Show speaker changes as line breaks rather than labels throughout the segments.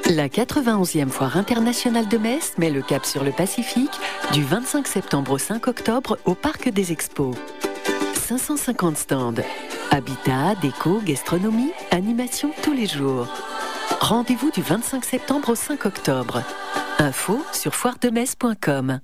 La 91e Foire internationale de Metz met le cap sur le Pacifique du 25 septembre au 5 octobre au Parc des Expos. 550 stands. Habitat, déco, gastronomie, animation tous les jours. Rendez-vous du 25 septembre au 5 octobre. Info sur foiredemetz.com.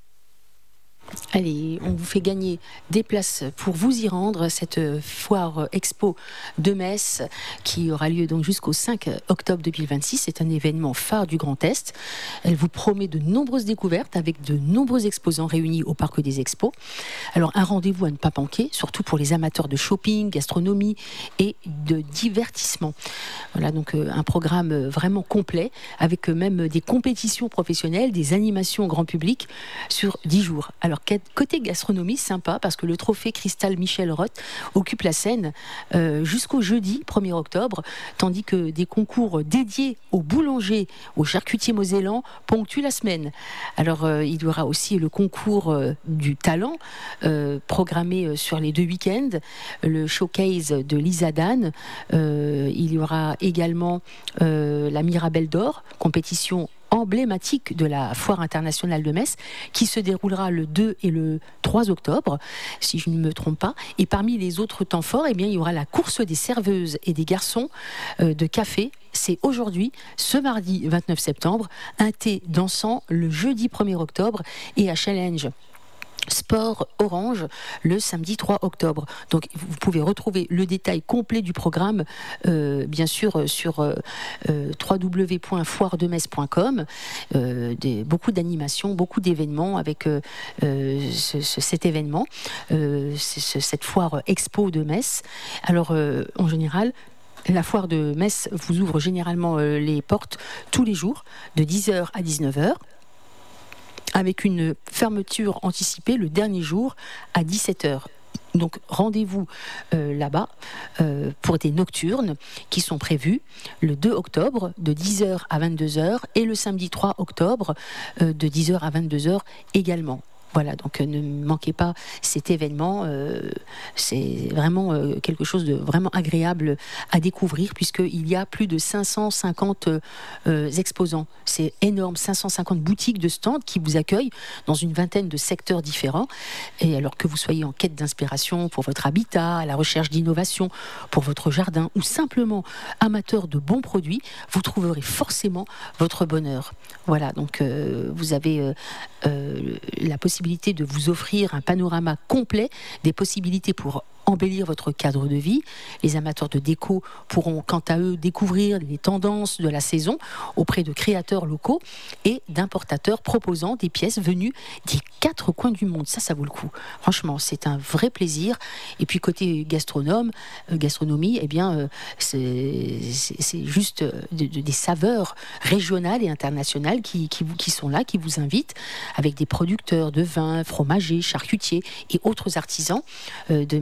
Allez, on vous fait gagner des places pour vous y rendre, cette foire expo de Metz qui aura lieu donc jusqu'au 5 octobre 2026. C'est un événement phare du Grand Est. Elle vous promet de nombreuses découvertes avec de nombreux exposants réunis au Parc des Expos. Alors un rendez-vous à ne pas manquer, surtout pour les amateurs de shopping, gastronomie et de divertissement. Voilà donc un programme vraiment complet avec même des compétitions professionnelles, des animations grand public sur 10 jours. Alors côté gastronomie, sympa parce que le trophée Cristal Michel Roth occupe la scène jusqu'au jeudi 1er octobre, tandis que des concours dédiés aux boulangers, aux charcutiers mosellans ponctuent la semaine. Alors il y aura aussi le concours du talent programmé sur les 2 week-ends, le showcase de Lisa Dan, il y aura également la Mirabelle d'Or, compétition emblématique de la Foire internationale de Metz qui se déroulera le 2 et le 3 octobre, si je ne me trompe pas. Et parmi les autres temps forts, eh bien, il y aura la course des serveuses et des garçons de café. C'est aujourd'hui, ce mardi 29 septembre, un thé dansant le jeudi 1er octobre et un challenge Sport Orange le samedi 3 octobre. Donc vous pouvez retrouver le détail complet du programme bien sûr sur www.foiredemetz.com. Beaucoup d'animations, beaucoup d'événements avec cet événement, cette foire expo de Metz. Alors en général, la foire de Metz vous ouvre généralement les portes tous les jours de 10h à 19h. Avec une fermeture anticipée le dernier jour à 17h. Donc rendez-vous là-bas pour des nocturnes qui sont prévus le 2 octobre de 10h à 22h et le samedi 3 octobre de 10h à 22h également. Voilà, donc ne manquez pas cet événement, c'est vraiment quelque chose de vraiment agréable à découvrir puisqu'il y a plus de 550 exposants. C'est énorme, 550 boutiques de stands qui vous accueillent dans une vingtaine de secteurs différents. Et alors que vous soyez en quête d'inspiration pour votre habitat, à la recherche d'innovation, pour votre jardin ou simplement amateur de bons produits, vous trouverez forcément votre bonheur. Voilà, donc vous avez la possibilité de vous offrir un panorama complet des possibilités pour embellir votre cadre de vie. Les amateurs de déco pourront quant à eux découvrir les tendances de la saison auprès de créateurs locaux et d'importateurs proposant des pièces venues des 4 coins du monde. Ça vaut le coup. Franchement, c'est un vrai plaisir. Et puis côté gastronomie, eh bien, c'est juste des saveurs régionales et internationales qui sont là, qui vous invitent avec des producteurs de vins, fromagers, charcutiers et autres artisans de